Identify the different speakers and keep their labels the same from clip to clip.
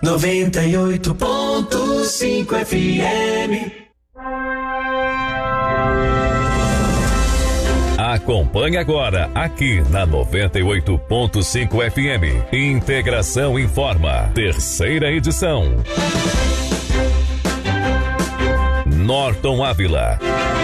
Speaker 1: 98.5 FM.
Speaker 2: Acompanhe agora, aqui na 98.5 FM. Integração Informa, terceira edição. Norton Ávila.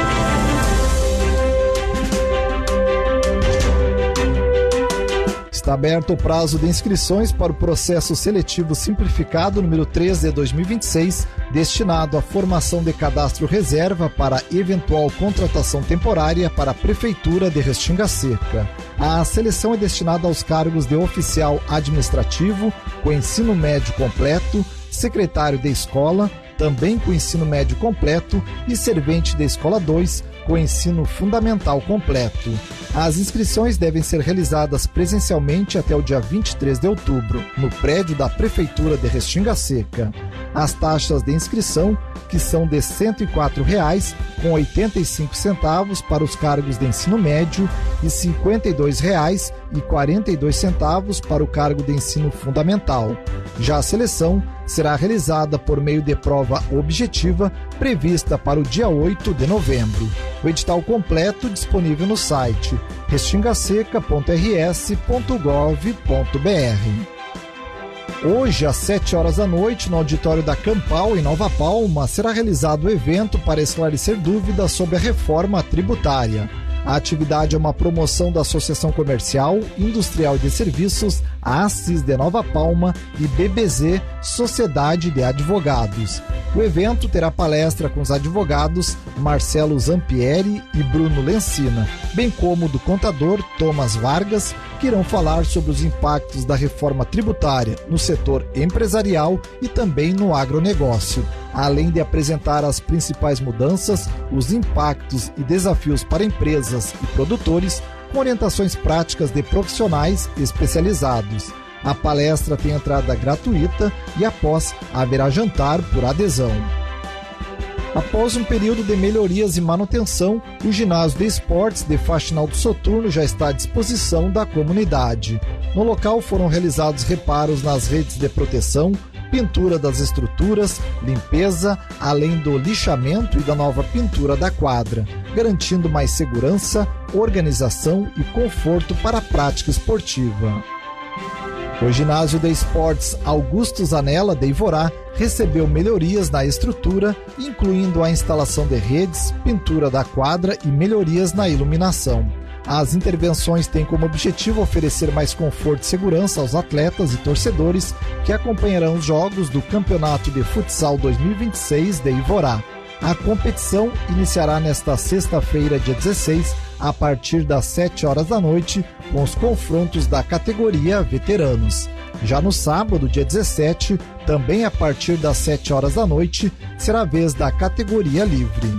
Speaker 3: Está aberto o prazo de inscrições para o processo seletivo simplificado número 3 de 2026, destinado à formação de cadastro reserva para eventual contratação temporária para a Prefeitura de Restinga Seca. A seleção é destinada aos cargos de oficial administrativo com ensino médio completo, secretário de escola, também com ensino médio completo, e servente de escola 2, com ensino fundamental completo. As inscrições devem ser realizadas presencialmente até o dia 23 de outubro, no prédio da Prefeitura de Restinga Seca. As taxas de inscrição, que são de R$ 104,85 para os cargos de ensino médio e R$ 52,42 para o cargo de ensino fundamental. Já a seleção será realizada por meio de prova objetiva prevista para o dia 8 de novembro. O edital completo disponível no site restingaseca.rs.gov.br. Hoje, às 7 horas da noite, no auditório da Campal, em Nova Palma, será realizado o evento para esclarecer dúvidas sobre a reforma tributária. A atividade é uma promoção da Associação Comercial, Industrial e de Serviços, a ACIS de Nova Palma e BBZ, Sociedade de Advogados. O evento terá palestra com os advogados Marcelo Zampieri e Bruno Lencina, bem como do contador Thomas Vargas, que irão falar sobre os impactos da reforma tributária no setor empresarial e também no agronegócio, além de apresentar as principais mudanças, os impactos e desafios para empresas e produtores, com orientações práticas de profissionais especializados. A palestra tem entrada gratuita e, após, haverá jantar por adesão. Após um período de melhorias e manutenção, o ginásio de esportes de Faxinal do Soturno já está à disposição da comunidade. No local foram realizados reparos nas redes de proteção, pintura das estruturas, limpeza, além do lixamento e da nova pintura da quadra, garantindo mais segurança, organização e conforto para a prática esportiva. O ginásio de esportes Augusto Zanella de Ivorá recebeu melhorias na estrutura, incluindo a instalação de redes, pintura da quadra e melhorias na iluminação. As intervenções têm como objetivo oferecer mais conforto e segurança aos atletas e torcedores que acompanharão os jogos do Campeonato de Futsal 2026 de Ivorá. A competição iniciará nesta sexta-feira, dia 16, a partir das 7 horas da noite, com os confrontos da categoria veteranos. Já no sábado, dia 17, também a partir das 7 horas da noite, será a vez da categoria livre.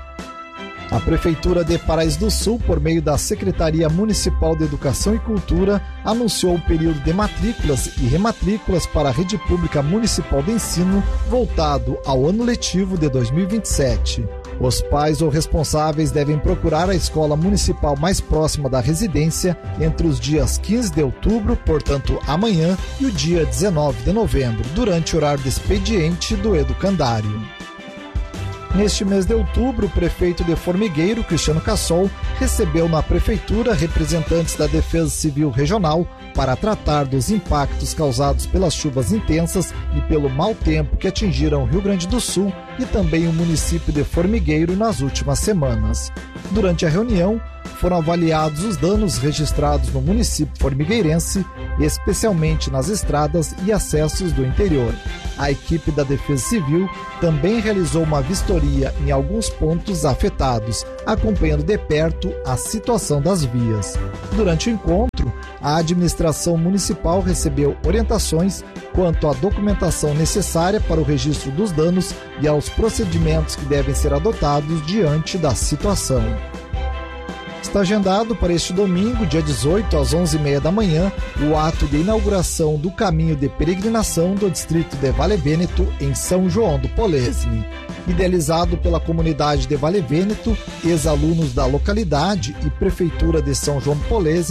Speaker 3: A Prefeitura de Paraíso do Sul, por meio da Secretaria Municipal de Educação e Cultura, anunciou o período de matrículas e rematrículas para a Rede Pública Municipal de Ensino voltado ao ano letivo de 2027. Os pais ou responsáveis devem procurar a escola municipal mais próxima da residência entre os dias 15 de outubro, portanto amanhã, e o dia 19 de novembro, durante o horário de expediente do educandário. Neste mês de outubro, o prefeito de Formigueiro, Cristiano Cassol, recebeu na prefeitura representantes da Defesa Civil Regional para tratar dos impactos causados pelas chuvas intensas e pelo mau tempo que atingiram o Rio Grande do Sul e também o município de Formigueiro nas últimas semanas. Durante a reunião, foram avaliados os danos registrados no município formigueirense, especialmente nas estradas e acessos do interior. A equipe da Defesa Civil também realizou uma vistoria em alguns pontos afetados, acompanhando de perto a situação das vias. Durante o encontro, a administração municipal recebeu orientações quanto à documentação necessária para o registro dos danos e aos procedimentos que devem ser adotados diante da situação. Está agendado para este domingo, dia 18, às 11h30 da manhã, o ato de inauguração do caminho de peregrinação do distrito de Vale Vêneto, em São João do Polesne. Idealizado pela comunidade de Vale Vêneto, ex-alunos da localidade e Prefeitura de São João do Polesne,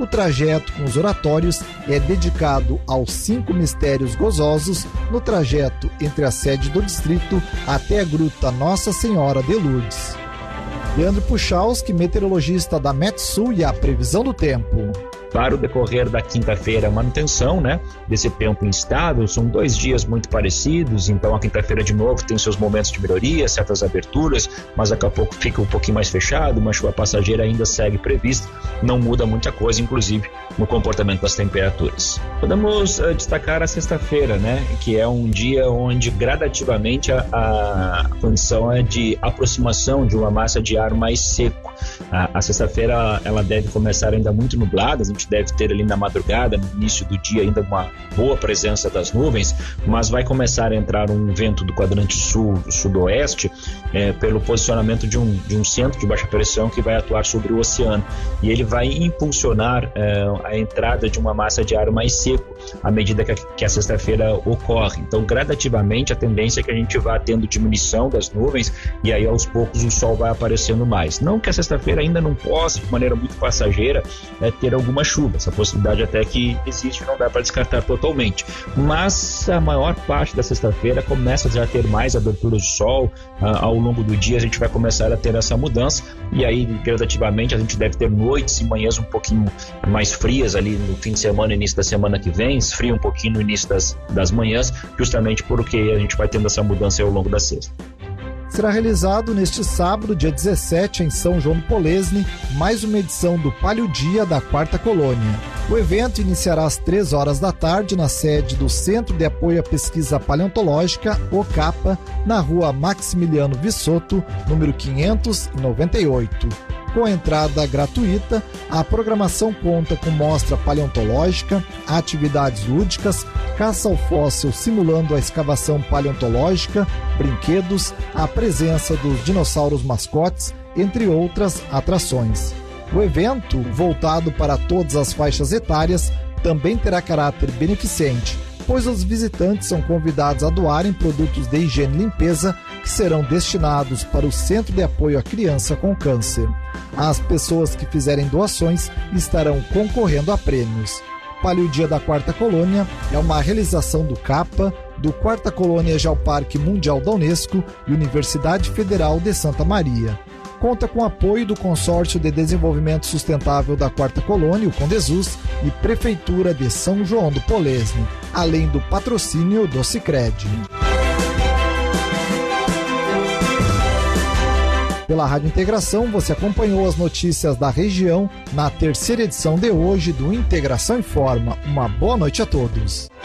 Speaker 3: O trajeto com os oratórios é dedicado aos 5 mistérios gozosos no trajeto entre a sede do distrito até a Gruta Nossa Senhora de Lourdes. Leandro Puchalski, meteorologista da Metsul, e a previsão do tempo.
Speaker 4: Para o decorrer da quinta-feira, a manutenção, desse tempo instável. São 2 dias muito parecidos, então a quinta-feira de novo tem seus momentos de melhoria, certas aberturas, mas daqui a pouco fica um pouquinho mais fechado, uma chuva passageira ainda segue prevista, não muda muita coisa, inclusive no comportamento das temperaturas. Podemos destacar a sexta-feira, que é um dia onde gradativamente a condição é de aproximação de uma massa de ar mais seco. A sexta-feira ela deve começar ainda muito nublada, a gente deve ter ali na madrugada, no início do dia, ainda uma boa presença das nuvens, mas vai começar a entrar um vento do quadrante sul-sudoeste pelo posicionamento de um centro de baixa pressão que vai atuar sobre o oceano, e ele vai impulsionar a entrada de uma massa de ar mais seco à medida que a sexta-feira ocorre. Então, gradativamente, a tendência é que a gente vá tendo diminuição das nuvens, e aí aos poucos o sol vai aparecendo mais. Não que a sexta-feira ainda não possa, de maneira muito passageira, ter alguma chuva. Essa possibilidade até que existe, não dá para descartar totalmente. Mas a maior parte da sexta-feira começa a já ter mais aberturas de sol. Ao longo do dia a gente vai começar a ter essa mudança, e aí gradativamente a gente deve ter noites e manhãs um pouquinho mais frias ali no fim de semana, início da semana que vem, esfria um pouquinho no início das manhãs, justamente porque a gente vai tendo essa mudança ao longo da sexta.
Speaker 3: Será realizado neste sábado, dia 17, em São João do Polesne, mais uma edição do Palio Dia da Quarta Colônia. O evento iniciará às 3 horas da tarde na sede do Centro de Apoio à Pesquisa Paleontológica, o CAPA, na rua Maximiliano Vissotto, número 598. Com a entrada gratuita, a programação conta com mostra paleontológica, atividades lúdicas, caça ao fóssil simulando a escavação paleontológica, brinquedos, a presença dos dinossauros mascotes, entre outras atrações. O evento, voltado para todas as faixas etárias, também terá caráter beneficente, pois os visitantes são convidados a doarem produtos de higiene e limpeza que serão destinados para o Centro de Apoio à Criança com Câncer. As pessoas que fizerem doações estarão concorrendo a prêmios. Palio Dia da Quarta Colônia é uma realização do CAPA, do Quarta Colônia Geoparque Mundial da Unesco e Universidade Federal de Santa Maria. Conta com apoio do Consórcio de Desenvolvimento Sustentável da Quarta Colônia, o Condesus, e Prefeitura de São João do Polesne, além do patrocínio do Sicredi. Pela Rádio Integração, você acompanhou as notícias da região na terceira edição de hoje do Integração Informa. Uma boa noite a todos.